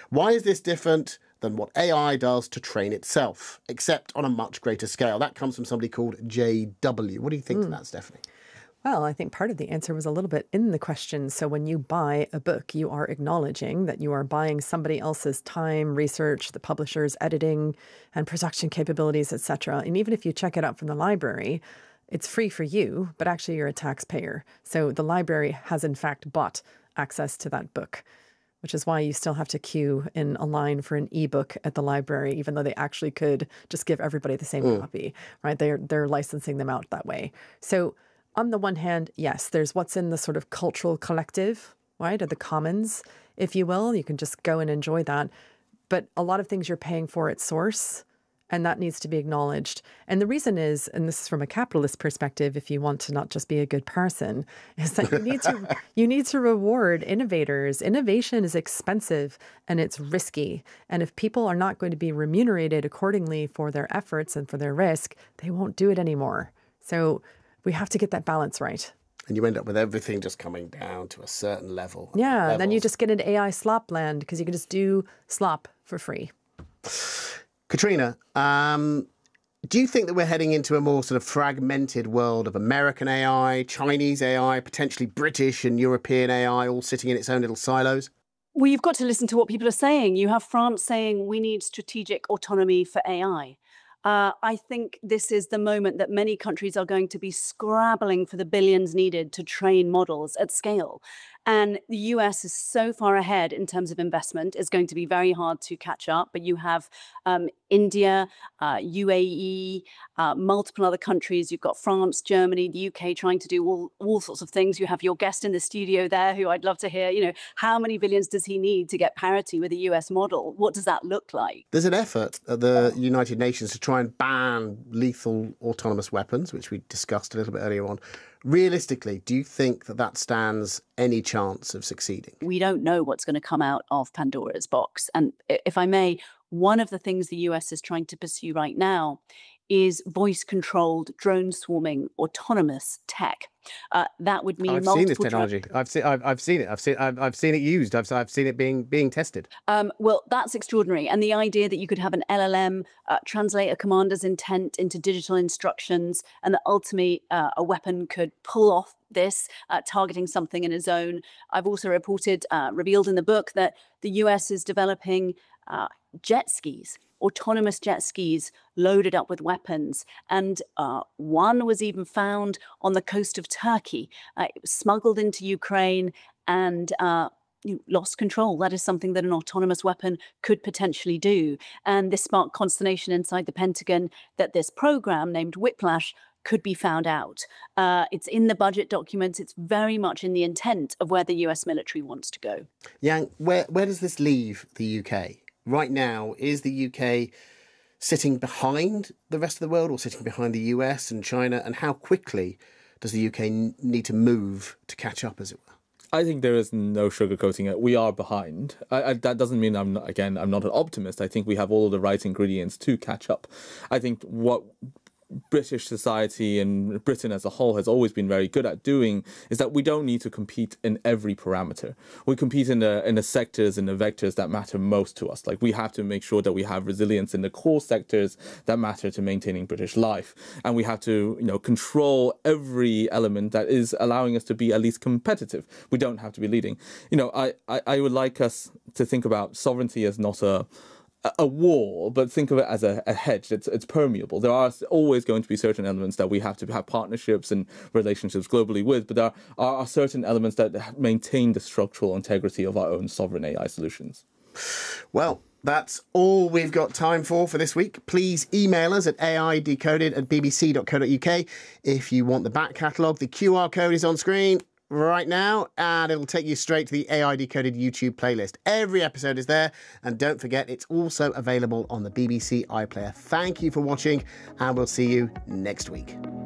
Why is this different than what AI does to train itself, except on a much greater scale? That comes from somebody called JW. What do you think to that, Stephanie? Well, I think part of the answer was a little bit in the question. So when you buy a book, you are acknowledging that you are buying somebody else's time, research, the publisher's editing and production capabilities, etc. And even if you check it out from the library, it's free for you, but actually you're a taxpayer. So the library has in fact bought access to that book, which is why you still have to queue in a line for an ebook at the library, even though they actually could just give everybody the same copy, right? They're licensing them out that way. So on the one hand, yes, there's what's in the sort of cultural collective, right, or the commons, if you will. You can just go and enjoy that. But a lot of things you're paying for at source, and that needs to be acknowledged. And the reason is, and this is from a capitalist perspective, if you want to not just be a good person, is that you need to reward innovators. Innovation is expensive and it's risky. And if people are not going to be remunerated accordingly for their efforts and for their risk, they won't do it anymore. So we have to get that balance right. And you end up with everything just coming down to a certain level. Yeah, and then you just get into AI slop land because you can just do slop for free. Katrina, do you think that we're heading into a more sort of fragmented world of American AI, Chinese AI, potentially British and European AI all sitting in its own little silos? Well, you've got to listen to what people are saying. You have France saying we need strategic autonomy for AI. I think this is the moment that many countries are going to be scrabbling for the billions needed to train models at scale. And the US is so far ahead in terms of investment, it's going to be very hard to catch up. But you have India, UAE, multiple other countries. You've got France, Germany, the UK trying to do all sorts of things. You have your guest in the studio there who I'd love to hear, how many billions does he need to get parity with a US model? What does that look like? There's an effort at the United Nations to try and ban lethal autonomous weapons, which we discussed a little bit earlier on. Realistically, do you think that that stands any chance of succeeding? We don't know what's going to come out of Pandora's box. And if I may, one of the things the US is trying to pursue right now is voice-controlled drone swarming autonomous tech. That would mean I've seen this technology. I've seen it. I've seen it used. I've seen it being tested. Well, that's extraordinary. And the idea that you could have an LLM translate a commander's intent into digital instructions, and that ultimately a weapon could pull off this, targeting something in a zone. I've also revealed in the book that the US is developing jet skis, autonomous jet skis loaded up with weapons. And one was even found on the coast of Turkey. It was smuggled into Ukraine and lost control. That is something that an autonomous weapon could potentially do. And this sparked consternation inside the Pentagon that this program named Whiplash could be found out. It's in the budget documents. It's very much in the intent of where the US military wants to go. Yang, where does this leave the UK? Right now, is the UK sitting behind the rest of the world or sitting behind the US and China? And how quickly does the UK need to move to catch up, as it were? I think there is no sugarcoating it. We are behind. That doesn't mean I'm not an optimist. I think we have all of the right ingredients to catch up. I think what British society and Britain as a whole has always been very good at doing is that we don't need to compete in every parameter. We compete in the sectors and the vectors that matter most to us. Like, we have to make sure that we have resilience in the core sectors that matter to maintaining British life. And we have to, control every element that is allowing us to be at least competitive. We don't have to be leading. I would like us to think about sovereignty as not a wall, but think of it as a hedge. It's permeable. There are always going to be certain elements that we have to have partnerships and relationships globally with, but there are certain elements that maintain the structural integrity of our own sovereign AI solutions. Well, that's all we've got time for this week. Please email us at aidecoded@bbc.co.uk if you want the back catalogue. The QR code is on screen right now, and it'll take you straight to the AI Decoded YouTube playlist. Every episode is there, and don't forget, it's also available on the BBC iPlayer. Thank you for watching, and we'll see you next week.